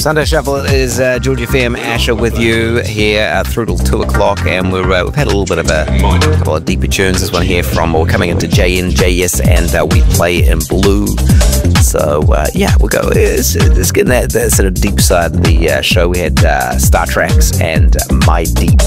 Sunday Shuffle is Georgia FM, Asher with you here through till 2 o'clock, and we've had a little bit of a couple of deeper tunes. This one here from, we're coming into JNJS and We Play in Blue. So yeah, we'll go. It's getting that sort of deep side of the show. We had Star Treks and My Deep